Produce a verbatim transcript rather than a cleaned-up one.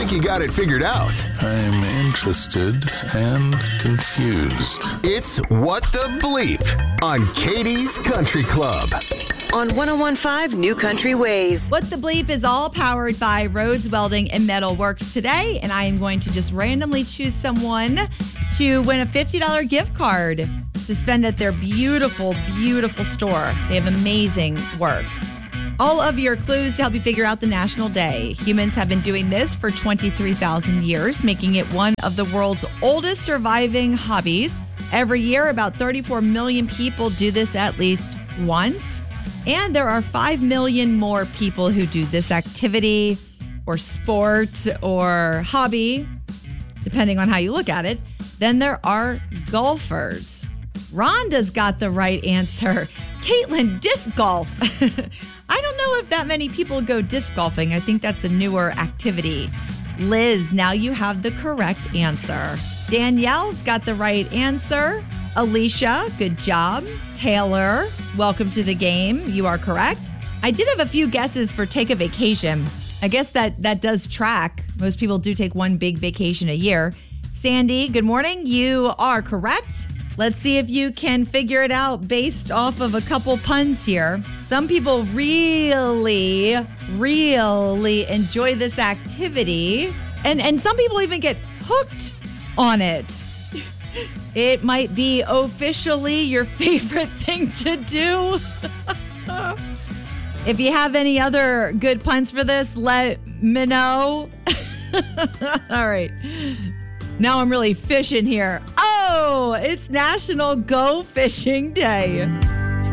think you got it figured out. I'm interested and confused. It's What the Bleep on Katie's Country Club. On one oh one point five New Country Ways. What the Bleep is all powered by Rhodes Welding and Metal Works today, and I am going to just randomly choose someone to win a fifty dollars gift card to spend at their beautiful, beautiful store. They have amazing work. All of your clues to help you figure out the national day. Humans have been doing this for twenty-three thousand years, making it one of the world's oldest surviving hobbies. Every year, about thirty-four million people do this at least once. And there are five million more people who do this activity or sport or hobby, depending on how you look at it, than there are golfers. Rhonda's got the right answer. Caitlin, disc golf. I don't know if that many people go disc golfing. I think that's a newer activity. Liz, now you have the correct answer. Danielle's got the right answer. Alicia, good job. Taylor, welcome to the game. You are correct. I did have a few guesses for take a vacation. I guess that that does track. Most people do take one big vacation a year. Sandy, good morning. You are correct. Let's see if you can figure it out based off of a couple puns here. Some people really, really enjoy this activity. And, and some people even get hooked on it. It might be officially your favorite thing to do. If you have any other good puns for this, let me know. All right. Now I'm really fishing here. Oh, it's National Go Fishing Day.